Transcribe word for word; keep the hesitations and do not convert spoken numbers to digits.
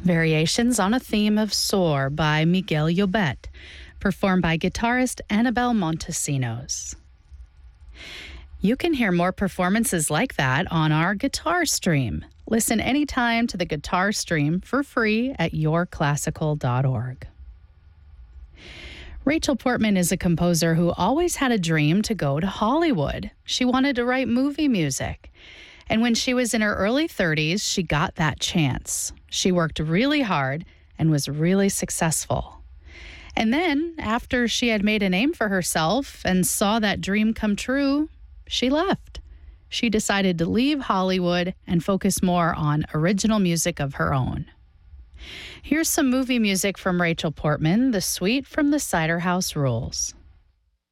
Variations on a Theme of Soar by Miguel Llobet, performed by guitarist Annabelle Montesinos. You can hear more performances like that on our guitar stream. Listen anytime to the guitar stream for free at your classical dot org. Rachel Portman is a composer who always had a dream to go to Hollywood. She wanted to write movie music. And when she was in her early thirties, she got that chance. She worked really hard and was really successful. And then, after she had made a name for herself and saw that dream come true, she left. She decided to leave Hollywood and focus more on original music of her own. Here's some movie music from Rachel Portman, The Suite from the Cider House Rules.